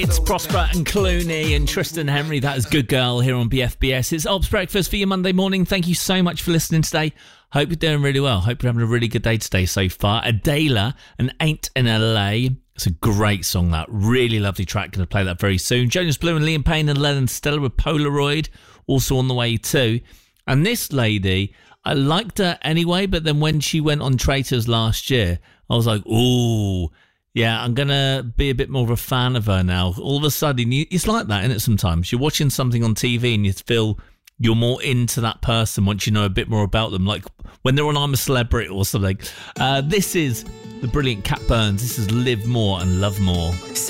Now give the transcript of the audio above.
It's Prosper and Clooney and Tristan Henry. That is Good Girl here on BFBS. It's Ops Breakfast for your Monday morning. Thank you so much for listening today. Hope you're doing really well. Hope you're having a really good day today so far. Adela and Ain't in LA. It's a great song, that. Really lovely track. Going to play that very soon. Jonas Blue and Liam Payne and Lennon Stella with Polaroid. Also on the way too. And this lady, I liked her anyway, but then when she went on Traitors last year, I was like, ooh, yeah, I'm going to be a bit more of a fan of her now. All of a sudden, it's like that, isn't it, sometimes? You're watching something on TV and you feel you're more into that person once you know a bit more about them, like when they're on I'm a Celebrity or something. This is the brilliant Cat Burns. This is Live More and Love More.